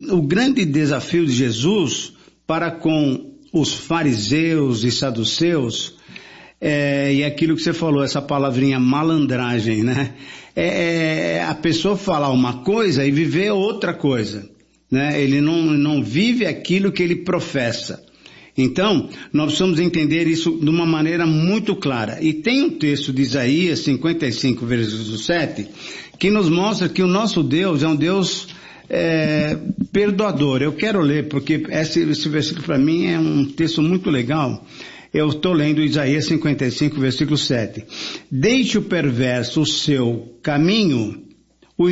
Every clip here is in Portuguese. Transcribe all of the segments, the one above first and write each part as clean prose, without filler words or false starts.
o grande desafio de Jesus para com os fariseus e saduceus, e aquilo que você falou, essa palavrinha malandragem, né? A pessoa falar uma coisa e viver outra coisa, né? Ele não vive aquilo que ele professa. Então, nós precisamos entender isso de uma maneira muito clara. E tem um texto de Isaías 55, versículo 7, que nos mostra que o nosso Deus é um Deus perdoador. Eu quero ler, porque esse versículo para mim é um texto muito legal. Eu estou lendo Isaías 55, versículo 7. Deixe o perverso o seu caminho, o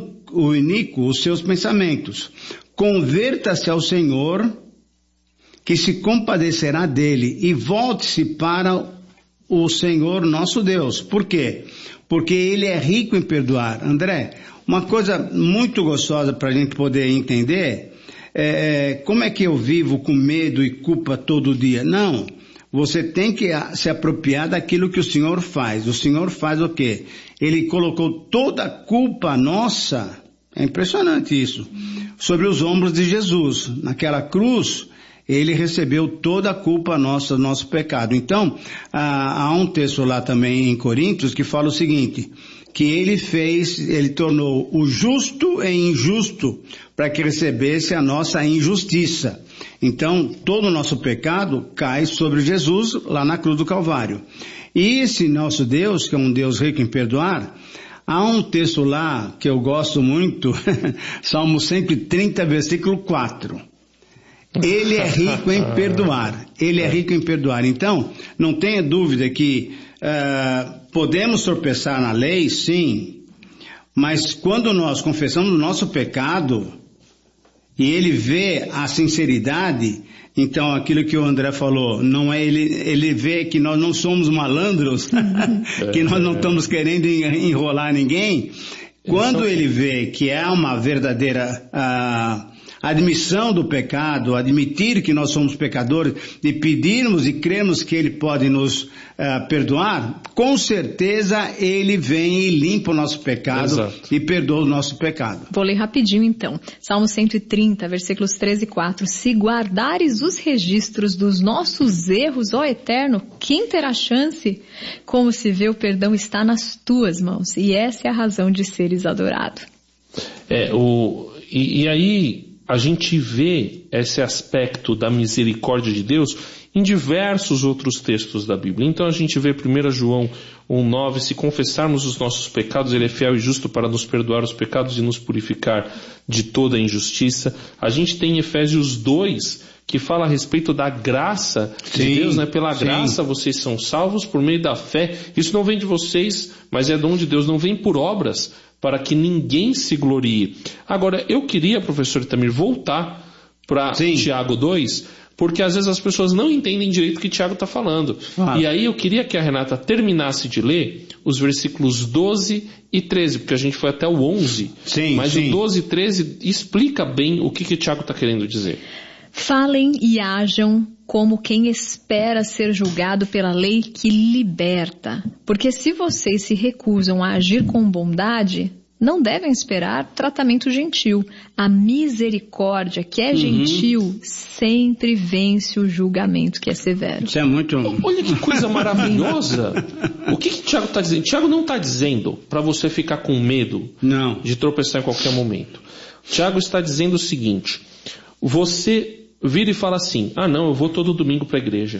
iníquo os seus pensamentos. Converta-se ao Senhor, que se compadecerá dele, e volte-se para o Senhor nosso Deus. Por quê? Porque ele é rico em perdoar. André, uma coisa muito gostosa para a gente poder entender, como é que eu vivo com medo e culpa todo dia? Não, você tem que se apropriar daquilo que o Senhor faz. O Senhor faz o quê? Ele colocou toda a culpa nossa, é impressionante isso, sobre os ombros de Jesus. Naquela cruz, ele recebeu toda a culpa nossa, do nosso pecado. Então, há um texto lá também em Coríntios que fala o seguinte, que ele tornou o justo e injusto para que recebesse a nossa injustiça. Então, todo o nosso pecado cai sobre Jesus lá na cruz do Calvário. E esse nosso Deus, que é um Deus rico em perdoar, há um texto lá que eu gosto muito, Salmo 130, versículo 4. Ele é rico em perdoar. Ele é rico em perdoar. Então, não tenha dúvida que podemos tropeçar na lei, sim, mas quando nós confessamos o nosso pecado e ele vê a sinceridade, então aquilo que o André falou, não é ele vê que nós não somos malandros, que nós não estamos querendo enrolar ninguém. Quando ele vê que é uma verdadeira admissão do pecado, admitir que nós somos pecadores e pedirmos e cremos que ele pode nos perdoar, com certeza ele vem e limpa o nosso pecado. Exato. E perdoa o nosso pecado. Vou ler rapidinho então. Salmo 130, versículos 13 e 4. Se guardares os registros dos nossos erros, ó Eterno, quem terá chance? Como se vê, o perdão está nas tuas mãos, e essa é a razão de seres adorado. E aí a gente vê esse aspecto da misericórdia de Deus em diversos outros textos da Bíblia. Então a gente vê 1 João 1,9, se confessarmos os nossos pecados, ele é fiel e justo para nos perdoar os pecados e nos purificar de toda a injustiça. A gente tem Efésios 2, que fala a respeito da graça de Deus, né? Pela graça vocês são salvos por meio da fé. Isso não vem de vocês, mas é dom de Deus, não vem por obras, para que ninguém se glorie. Agora, eu queria, professor Itamir, voltar para Tiago 2, porque às vezes as pessoas não entendem direito o que Tiago está falando. E aí eu queria que a Renata terminasse de ler os versículos 12 e 13, porque a gente foi até o 11, mas o 12 e 13 explica bem o que Tiago está querendo dizer. Falem e hajam como quem espera ser julgado pela lei que liberta. Porque se vocês se recusam a agir com bondade, não devem esperar tratamento gentil. A misericórdia, que é gentil, sempre vence o julgamento, que é severo. Isso é muito... Olha que coisa maravilhosa. O que Tiago está dizendo? Tiago não está dizendo para você ficar com medo de tropeçar em qualquer momento. Tiago está dizendo o seguinte: você vira e fala assim, não, eu vou todo domingo para a igreja.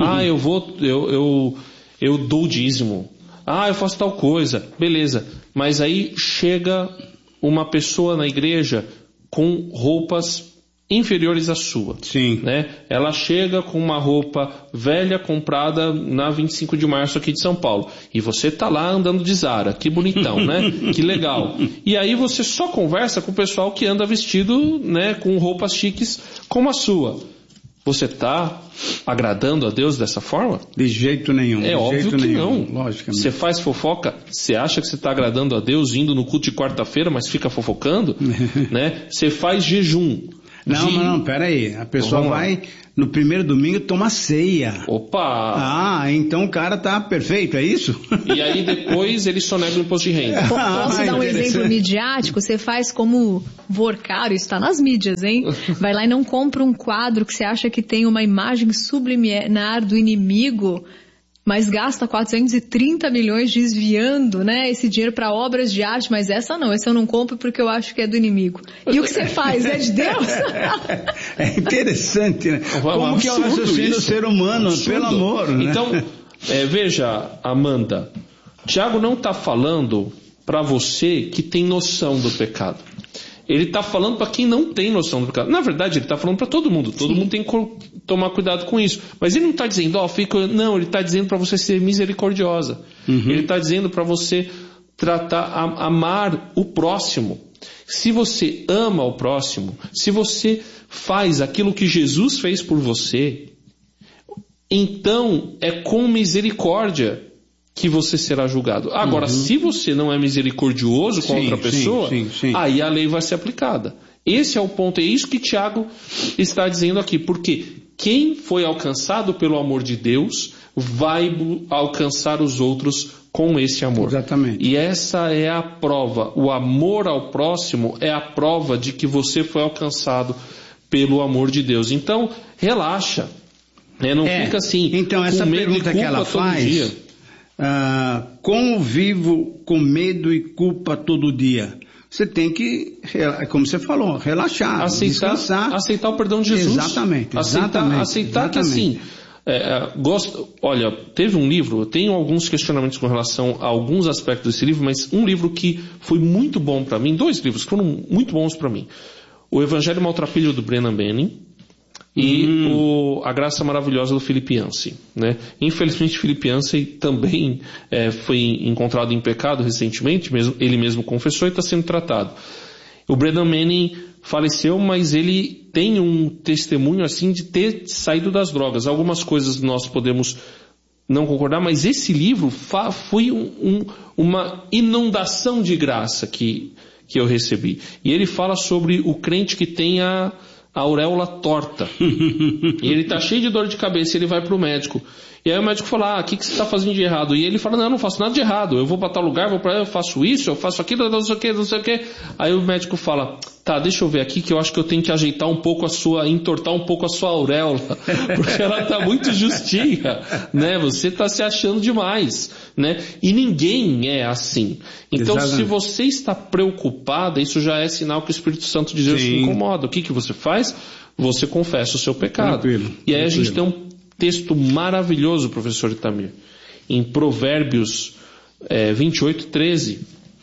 Eu dou o dízimo. Eu faço tal coisa. Beleza. Mas aí chega uma pessoa na igreja com roupas inferiores à sua. Né? Ela chega com uma roupa velha comprada na 25 de março aqui de São Paulo. E você tá lá andando de Zara. Que bonitão, né? Que legal. E aí você só conversa com o pessoal que anda vestido, né, com roupas chiques como a sua. Você está agradando a Deus dessa forma? De jeito nenhum. É óbvio que não. Logicamente. Você faz fofoca, você acha que você está agradando a Deus indo no culto de quarta-feira, mas fica fofocando? Né? Você faz jejum. Não, peraí. A pessoa vai, no primeiro domingo, tomar ceia. Opa! Então o cara tá perfeito, é isso? E aí depois ele sonega o imposto de renda. Posso dar um exemplo midiático? Você faz como Vorcaro, isso está nas mídias, hein? Vai lá e não compra um quadro que você acha que tem uma imagem subliminar do inimigo, mas gasta 430 milhões desviando, né, esse dinheiro para obras de arte, mas essa eu não compro porque eu acho que é do inimigo. E o que você faz? É de Deus? É interessante, né? Como que é o raciocínio do ser humano, pelo amor, né? Então, veja, Amanda, Tiago não está falando para você que tem noção do pecado. Ele está falando para quem não tem noção do pecado. Na verdade, ele está falando para todo mundo. Todo mundo tem que tomar cuidado com isso. Mas ele não está dizendo, não, ele está dizendo para você ser misericordiosa. Ele está dizendo para você amar o próximo. Se você ama o próximo, se você faz aquilo que Jesus fez por você, então é com misericórdia que você será julgado. Agora, se você não é misericordioso com outra pessoa, aí a lei vai ser aplicada. Esse é o ponto, é isso que Tiago está dizendo aqui, porque quem foi alcançado pelo amor de Deus vai alcançar os outros com esse amor. Exatamente. E essa é a prova, o amor ao próximo é a prova de que você foi alcançado pelo amor de Deus. Então, relaxa, não fica assim, então, essa com medo pergunta e culpa que ela faz, todo dia. Como vivo com medo e culpa todo dia? Você tem que, como você falou, relaxar, descansar. Aceitar o perdão de Jesus. Exatamente. Aceitar que assim, olha, teve um livro, eu tenho alguns questionamentos com relação a alguns aspectos desse livro, mas um livro que foi muito bom para mim, 2 livros que foram muito bons para mim. O Evangelho Maltrapilho do Brennan Manning e A Graça Maravilhosa do Philip Yancey, né? Infelizmente Philip Yancey também foi encontrado em pecado recentemente, ele mesmo confessou e está sendo tratado. O Brennan Manning faleceu, mas ele tem um testemunho assim de ter saído das drogas. Algumas coisas nós podemos não concordar, mas esse livro foi uma inundação de graça que eu recebi. E ele fala sobre o crente que tem a auréola torta. E ele está cheio de dor de cabeça e ele vai para o médico. E aí o médico fala, o que você está fazendo de errado? E ele fala, não, eu não faço nada de errado. Eu vou para tal lugar, eu faço isso, eu faço aquilo, não sei o que. Aí o médico fala, tá, deixa eu ver aqui que eu acho que eu tenho que ajeitar um pouco entortar um pouco a sua auréola. Porque ela está muito justinha, né? Você está se achando demais, né? E ninguém é assim. Então, se você está preocupada, isso já é sinal que o Espírito Santo de Deus te incomoda. O que você faz? Você confessa o seu pecado. E aí a gente tem um texto maravilhoso, professor Itamir, em Provérbios 28:13.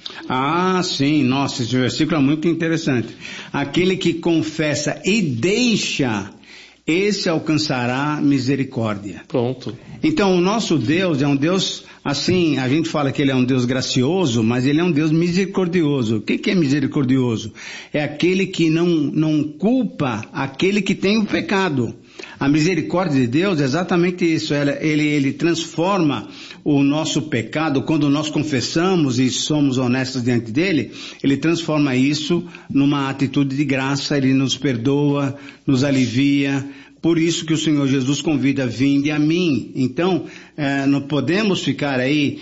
Sim, nossa, esse versículo é muito interessante. Aquele que confessa e deixa, esse alcançará misericórdia. Pronto. Então, o nosso Deus é um Deus, assim, a gente fala que ele é um Deus gracioso, mas ele é um Deus misericordioso. O que é misericordioso? É aquele que não culpa aquele que tem o pecado. A misericórdia de Deus é exatamente isso, ele transforma o nosso pecado, quando nós confessamos e somos honestos diante dele, ele transforma isso numa atitude de graça, ele nos perdoa, nos alivia. Por isso que o Senhor Jesus convida, vinde a mim. Então, não podemos ficar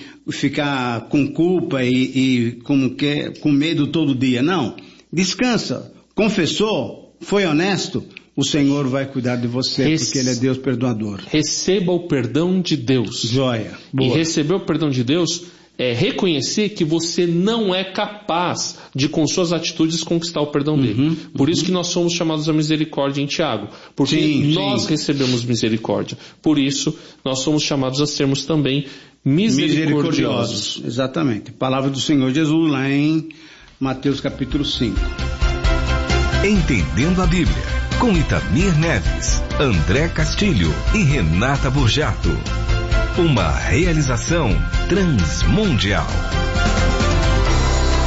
com culpa e com medo todo dia. Não, descansa, confessou, foi honesto, o Senhor vai cuidar de você, porque Ele é Deus perdoador. Receba o perdão de Deus. Joia. Boa. E receber o perdão de Deus é reconhecer que você não é capaz de, com suas atitudes, conquistar o perdão dele. Por isso que nós somos chamados a misericórdia em Tiago. Porque nós recebemos misericórdia. Por isso, nós somos chamados a sermos também misericordiosos. Exatamente. Palavra do Senhor Jesus lá em Mateus capítulo 5. Entendendo a Bíblia, com Itamir Neves, André Castilho e Renata Burjato. Uma realização Transmundial.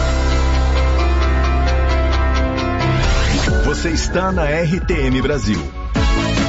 Você está na RTM Brasil.